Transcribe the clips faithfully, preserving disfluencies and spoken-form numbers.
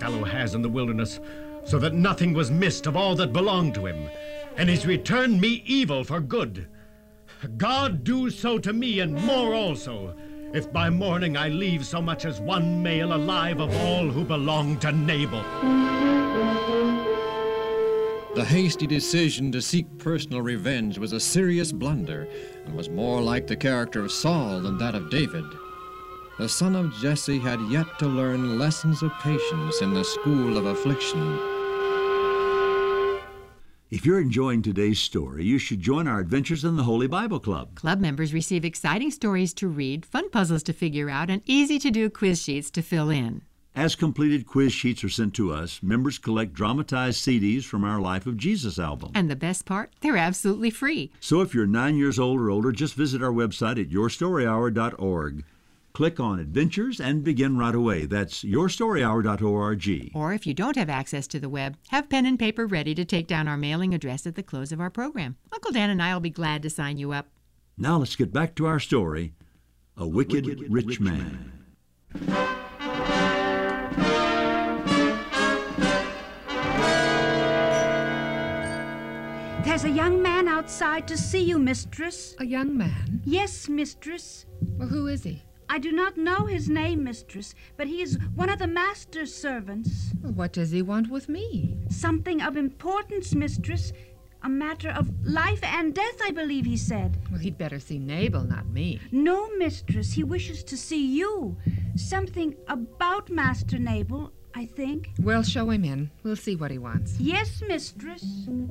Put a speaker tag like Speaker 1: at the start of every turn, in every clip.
Speaker 1: fellow has in the wilderness, so that nothing was missed of all that belonged to him, and he's returned me evil for good. God do so to me and more also, if by morning I leave so much as one male alive of all who belong to Nabal.
Speaker 2: The hasty decision to seek personal revenge was a serious blunder and was more like the character of Saul than that of David. The son of Jesse had yet to learn lessons of patience in the school of affliction.
Speaker 3: If you're enjoying today's story, you should join our Adventures in the Holy Bible Club.
Speaker 4: Club members receive exciting stories to read, fun puzzles to figure out, and easy-to-do quiz sheets to fill in.
Speaker 3: As completed quiz sheets are sent to us, members collect dramatized C Ds from our Life of Jesus album.
Speaker 4: And the best part, they're absolutely free.
Speaker 3: So if you're nine years old or older, just visit our website at your story hour dot org. Click on Adventures and begin right away. That's your story hour dot org.
Speaker 4: Or if you don't have access to the web, have pen and paper ready to take down our mailing address at the close of our program. Uncle Dan and I will be glad to sign you up.
Speaker 3: Now let's get back to our story, A Wicked, Wicked Rich, Rich Man. man.
Speaker 5: There's a young man outside to see you, mistress.
Speaker 6: A young man?
Speaker 5: Yes, mistress.
Speaker 6: Well, who is he?
Speaker 5: I do not know his name, mistress, but he is one of the master's servants.
Speaker 6: Well, what does he want with me?
Speaker 5: Something of importance, mistress. A matter of life and death, I believe he said.
Speaker 6: Well, he'd better see Nabal, not me.
Speaker 5: No, mistress. He wishes to see you. Something about Master Nabal, I think.
Speaker 6: Well, show him in. We'll see what he wants.
Speaker 5: Yes, mistress.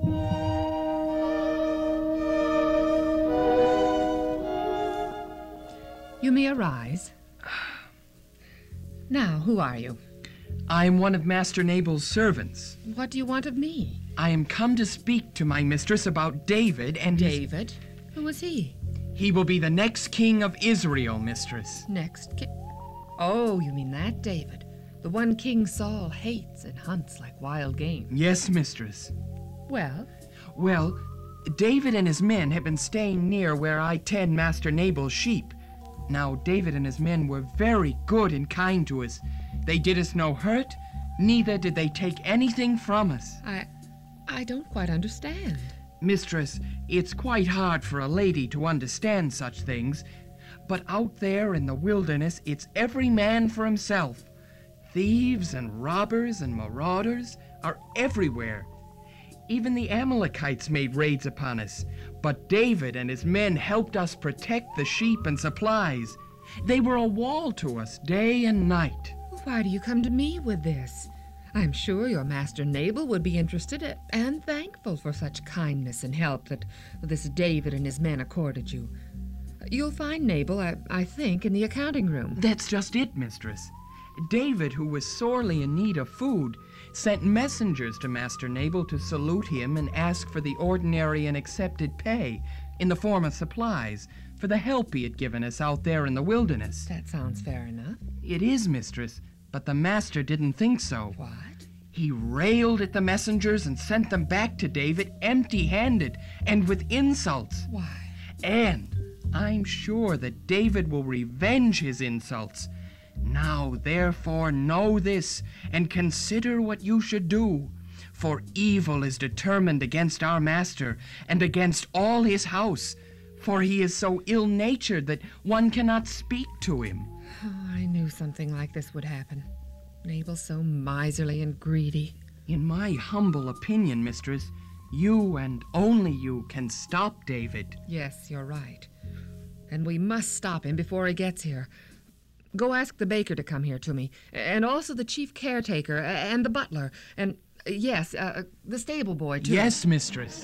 Speaker 6: You may arise. Now, who are you?
Speaker 7: I am one of Master Nabal's servants.
Speaker 6: What do you want of me?
Speaker 7: I am come to speak to my mistress about David and
Speaker 6: David?
Speaker 7: his...
Speaker 6: Who is he?
Speaker 7: He will be the next king of Israel, mistress.
Speaker 6: Next king? Oh, you mean that David? The one King Saul hates and hunts like wild game.
Speaker 7: Yes, mistress.
Speaker 6: Well?
Speaker 7: Well, David and his men have been staying near where I tend Master Nabal's sheep. Now, David and his men were very good and kind to us. They did us no hurt, neither did they take anything from us.
Speaker 6: I... I don't quite understand.
Speaker 7: Mistress, it's quite hard for a lady to understand such things, but out there in the wilderness, it's every man for himself. Thieves and robbers and marauders are everywhere. Even the Amalekites made raids upon us, but David and his men helped us protect the sheep and supplies. They were a wall to us day and night.
Speaker 6: Why do you come to me with this? I'm sure your Master Nabal would be interested and thankful for such kindness and help that this David and his men accorded you. You'll find Nabal, I, I think, in the accounting room.
Speaker 7: That's just it, mistress. David, who was sorely in need of food, sent messengers to Master Nabal to salute him and ask for the ordinary and accepted pay in the form of supplies for the help he had given us out there in the wilderness.
Speaker 6: That sounds fair enough.
Speaker 7: It is, mistress, but the master didn't think so.
Speaker 6: What?
Speaker 7: He railed at the messengers and sent them back to David empty-handed and with insults.
Speaker 6: Why?
Speaker 7: And I'm sure that David will revenge his insults. Now, therefore, know this, and consider what you should do. For evil is determined against our master, and against all his house. For he is so ill-natured that one cannot speak to him.
Speaker 6: Oh, I knew something like this would happen. Nabal's so miserly and greedy.
Speaker 7: In my humble opinion, mistress, you and only you can stop David.
Speaker 6: Yes, you're right. And we must stop him before he gets here. Go ask the baker to come here to me, and also the chief caretaker, and the butler, and, uh, yes, uh, the stable boy, too.
Speaker 7: Yes, mistress.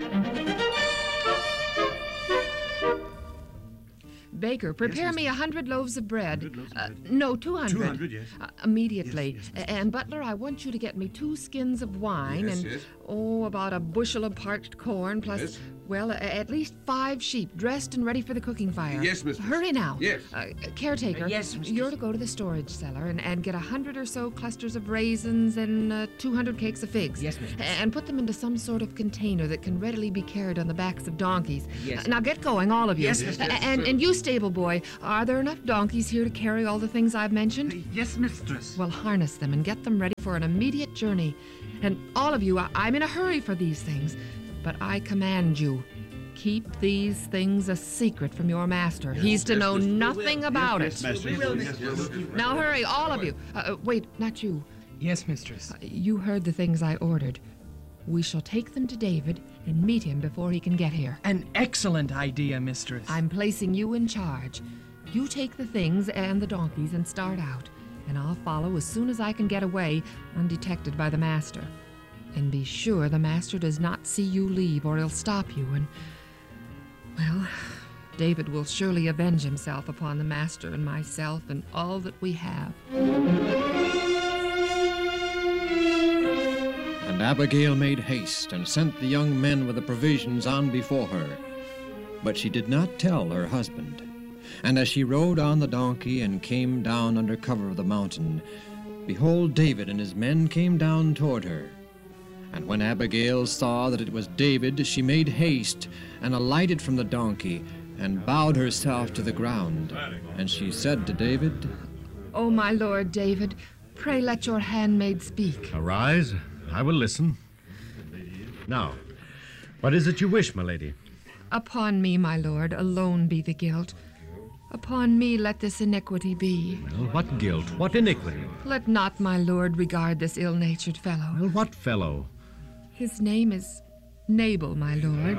Speaker 6: Baker, prepare yes, me a hundred loaves of bread.
Speaker 1: Loaves of
Speaker 6: uh,
Speaker 1: bread.
Speaker 6: no, two hundred.
Speaker 1: Two hundred, yes.
Speaker 6: Uh, immediately.
Speaker 1: Yes, yes,
Speaker 6: and Butler, I want you to get me two skins of wine
Speaker 1: yes,
Speaker 6: and,
Speaker 1: yes.
Speaker 6: oh, about a bushel of parched corn, plus
Speaker 1: yes.
Speaker 6: Well, uh, at least five sheep dressed and ready for the cooking fire.
Speaker 8: Yes, mistress.
Speaker 6: Hurry now.
Speaker 8: Yes.
Speaker 6: Uh, caretaker.
Speaker 7: Uh, yes, mistress.
Speaker 6: You're to go to the storage cellar and, and get a hundred or so clusters of raisins and uh, two hundred cakes of figs.
Speaker 7: Yes, mistress.
Speaker 6: And put them into some sort of container that can readily be carried on the backs of donkeys.
Speaker 7: Yes.
Speaker 6: Uh, now get going, all of you.
Speaker 7: Yes, mistress.
Speaker 6: Uh, and, and you, stable boy, are there enough donkeys here to carry all the things I've mentioned?
Speaker 7: Yes, mistress.
Speaker 6: Well, harness them and get them ready for an immediate journey. And all of you, I- I'm in a hurry for these things, but I command you, keep these things a secret from your master. He's to know nothing about it. Now hurry, all of you. Uh, uh, wait, not you.
Speaker 7: Yes, mistress.
Speaker 6: Uh, you heard the things I ordered. We shall take them to David and meet him before he can get here.
Speaker 7: An excellent idea, mistress.
Speaker 6: I'm placing you in charge. You take the things and the donkeys and start out, and I'll follow as soon as I can get away undetected by the master. And be sure the master does not see you leave, or he'll stop you, and, well, David will surely avenge himself upon the master and myself and all that we have.
Speaker 2: And Abigail made haste and sent the young men with the provisions on before her. But she did not tell her husband. And as she rode on the donkey and came down under cover of the mountain, behold, David and his men came down toward her. And when Abigail saw that it was David, she made haste and alighted from the donkey and bowed herself to the ground. And she said to David,
Speaker 6: Oh, my lord David, pray let your handmaid speak.
Speaker 1: Arise, I will listen. Now, what is it you wish, my lady?
Speaker 6: Upon me, my lord, alone be the guilt. Upon me let this iniquity be.
Speaker 1: Well, what guilt? What iniquity?
Speaker 6: Let not my lord regard this ill-natured fellow.
Speaker 1: Well, what fellow?
Speaker 6: His name is Nabal, my lord.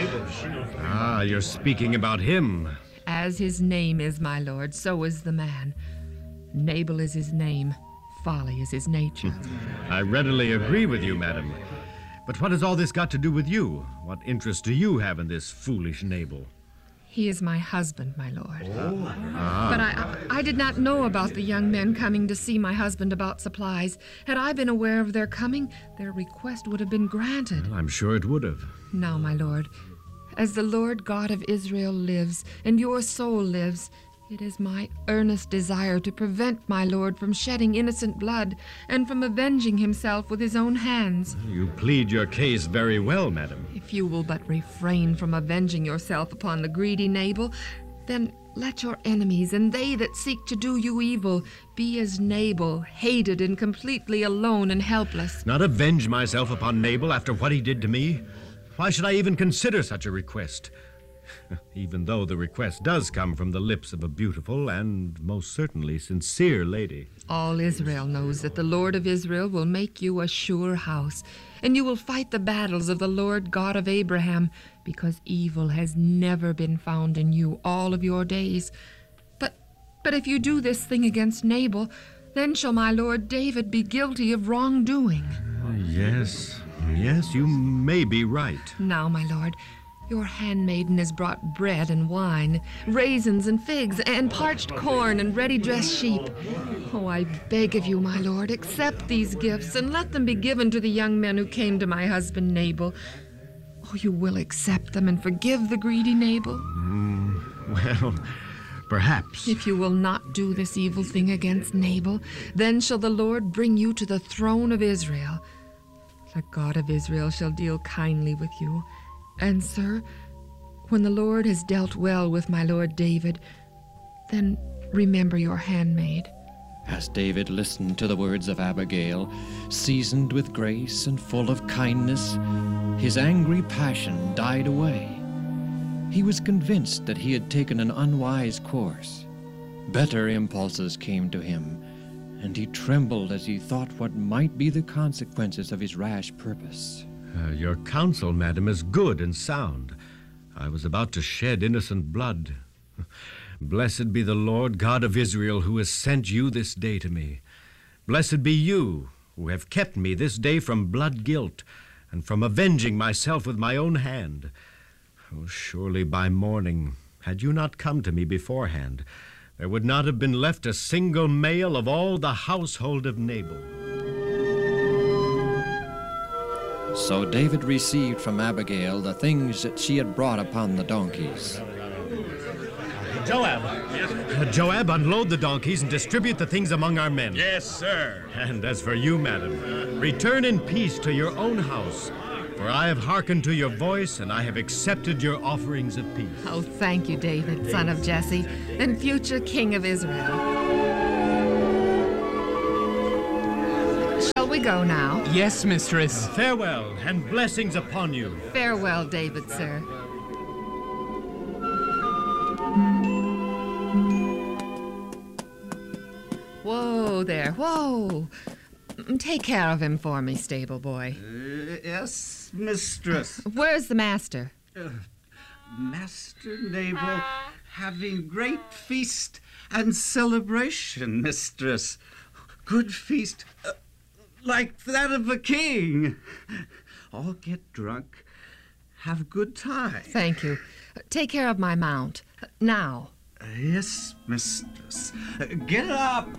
Speaker 1: Ah, you're speaking about him.
Speaker 6: As his name is, my lord, so is the man. Nabal is his name. Folly is his nature.
Speaker 1: I readily agree with you, madam. But what has all this got to do with you? What interest do you have in this foolish Nabal?
Speaker 6: He is my husband, my lord. Oh. Ah. But I, I did not know about the young men coming to see my husband about supplies. Had I been aware of their coming, their request would have been granted.
Speaker 1: Well, I'm sure it would have.
Speaker 6: Now, my lord, as the Lord God of Israel lives, and your soul lives, it is my earnest desire to prevent my lord from shedding innocent blood and from avenging himself with his own hands.
Speaker 1: You plead your case very well, madam.
Speaker 6: If you will but refrain from avenging yourself upon the greedy Nabal, then let your enemies and they that seek to do you evil be as Nabal, hated and completely alone and helpless.
Speaker 1: Not avenge myself upon Nabal after what he did to me? Why should I even consider such a request? Even though the request does come from the lips of a beautiful and most certainly sincere lady.
Speaker 6: All Israel knows that the Lord of Israel will make you a sure house, and you will fight the battles of the Lord God of Abraham, because evil has never been found in you all of your days. But, but if you do this thing against Nabal, then shall my lord David be guilty of wrongdoing.
Speaker 1: Yes, yes, you may be right.
Speaker 6: Now, my lord, your handmaiden has brought bread and wine, raisins and figs, and parched corn and ready-dressed sheep. Oh, I beg of you, my lord, accept these gifts and let them be given to the young men who came to my husband Nabal. Oh, you will accept them and forgive the greedy Nabal?
Speaker 1: Mm, well, perhaps.
Speaker 6: If you will not do this evil thing against Nabal, then shall the Lord bring you to the throne of Israel. The God of Israel shall deal kindly with you. And, sir, when the Lord has dealt well with my lord David, then remember your handmaid.
Speaker 2: As David listened to the words of Abigail, seasoned with grace and full of kindness, his angry passion died away. He was convinced that he had taken an unwise course. Better impulses came to him, and he trembled as he thought what might be the consequences of his rash purpose.
Speaker 1: Uh, your counsel, madam, is good and sound. I was about to shed innocent blood. Blessed be the Lord God of Israel, who has sent you this day to me. Blessed be you, who have kept me this day from blood guilt, and from avenging myself with my own hand. Oh, surely by morning, had you not come to me beforehand, there would not have been left a single male of all the household of Nabal.
Speaker 2: So David received from Abigail the things that she had brought upon the donkeys.
Speaker 1: Joab. Yes. Joab, unload the donkeys and distribute the things among our men.
Speaker 8: Yes, sir.
Speaker 1: And as for you, madam, return in peace to your own house. For I have hearkened to your voice, and I have accepted your offerings of peace.
Speaker 6: Oh, thank you, David, son of Jesse, and future king of Israel. Shall we go now?
Speaker 7: Yes, mistress.
Speaker 1: Farewell, and blessings upon you.
Speaker 6: Farewell, David, sir. Whoa there, whoa. Take care of him for me, stable boy.
Speaker 9: Uh, yes, mistress.
Speaker 6: Where's the master?
Speaker 9: Uh, Master Nabal having great feast and celebration, mistress. Good feast, uh, like that of a king. All get drunk, have good time.
Speaker 6: Thank you. Take care of my mount. Now.
Speaker 9: Uh, yes, mistress. Uh, get up!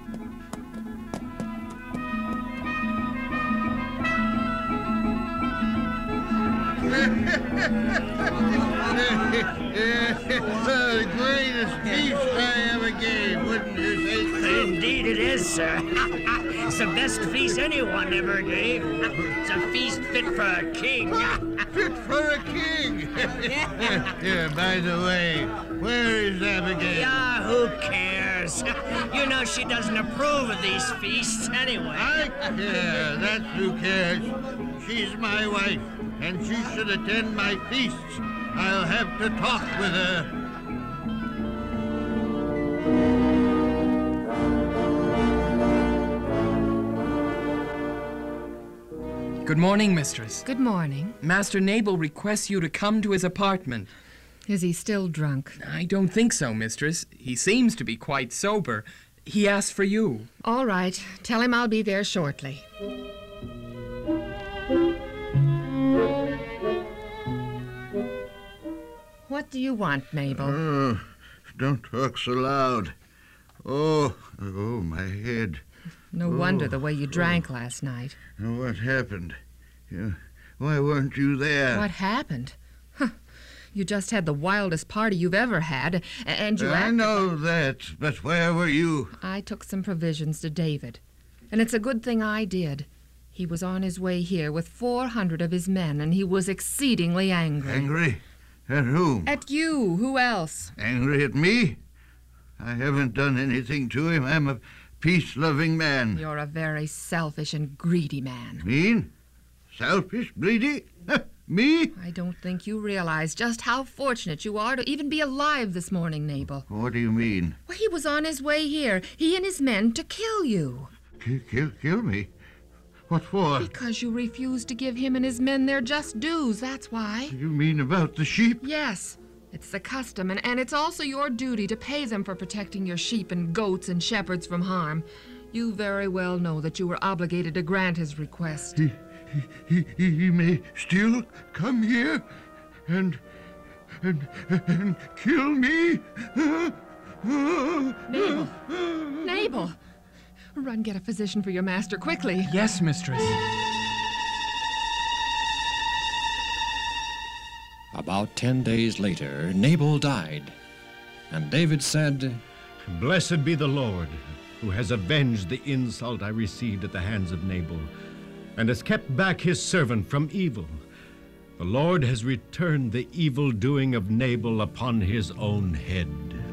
Speaker 10: The greatest feast I ever gave, wouldn't you say so?
Speaker 11: Indeed it is, sir. It's the best feast anyone ever gave. It's a feast fit for a king.
Speaker 10: Fit for a king? Yeah, by the way, where is Abigail?
Speaker 11: Yeah, who cares? You know she doesn't approve of these feasts anyway.
Speaker 10: I care, that's who cares. She's my wife, and she should attend my feasts. I'll have to talk with her.
Speaker 7: Good morning, mistress.
Speaker 6: Good morning.
Speaker 7: Master Nabal requests you to come to his apartment.
Speaker 6: Is he still drunk?
Speaker 7: I don't think so, mistress. He seems to be quite sober. He asked for you.
Speaker 6: All right. Tell him I'll be there shortly. What do you want, Nabal?
Speaker 10: Oh, don't talk so loud. Oh, oh, my head.
Speaker 6: No
Speaker 10: oh,
Speaker 6: wonder the way you drank
Speaker 10: oh.
Speaker 6: last night.
Speaker 10: What happened? You, why weren't you there?
Speaker 6: What happened? Huh. You just had the wildest party you've ever had, and you
Speaker 10: I
Speaker 6: acted
Speaker 10: know
Speaker 6: like...
Speaker 10: that, but where were you?
Speaker 6: I took some provisions to David, and it's a good thing I did. He was on his way here with four hundred of his men, and he was exceedingly angry.
Speaker 10: Angry? At whom?
Speaker 6: At you. Who else?
Speaker 10: Angry at me? I haven't done anything to him. I'm a peace-loving man.
Speaker 6: You're a very selfish and greedy man.
Speaker 10: Mean? Selfish? Greedy? Me?
Speaker 6: I don't think you realize just how fortunate you are to even be alive this morning, Nabal.
Speaker 10: What do you mean?
Speaker 6: Well, he was on his way here, he and his men, to kill you.
Speaker 10: Kill, kill, kill me? What for?
Speaker 6: Because you refused to give him and his men their just dues, that's why.
Speaker 10: You mean about the sheep?
Speaker 6: Yes. It's the custom, and, and it's also your duty to pay them for protecting your sheep and goats and shepherds from harm. You very well know that you were obligated to grant his request.
Speaker 10: He, he, he, he may still come here and, and, and kill me?
Speaker 6: Nabal! Nabal! Run, get a physician for your master, quickly.
Speaker 7: Yes, mistress.
Speaker 2: About ten days later, Nabal died, and David said,
Speaker 1: Blessed be the Lord, who has avenged the insult I received at the hands of Nabal, and has kept back his servant from evil. The Lord has returned the evil doing of Nabal upon his own head.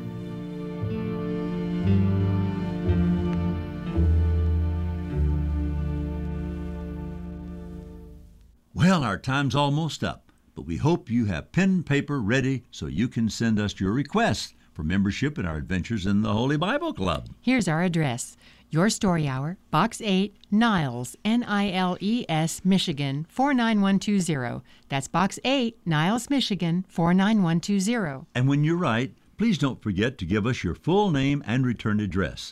Speaker 3: Well, our time's almost up, but we hope you have pen and paper ready so you can send us your requests for membership in our Adventures in the Holy Bible Club.
Speaker 4: Here's our address. Your Story Hour, Box eight, Niles, N I L E S, Michigan, four nine one two zero. That's Box eight, Niles, Michigan, four nine one two zero.
Speaker 3: And when you write, please don't forget to give us your full name and return address.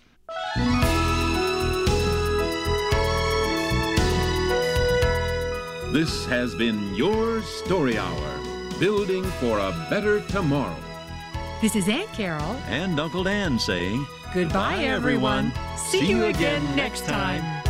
Speaker 8: This has been Your Story Hour, building for a better tomorrow.
Speaker 4: This is Aunt Carol
Speaker 3: And Uncle Dan saying,
Speaker 4: Goodbye, everyone. See you again next time.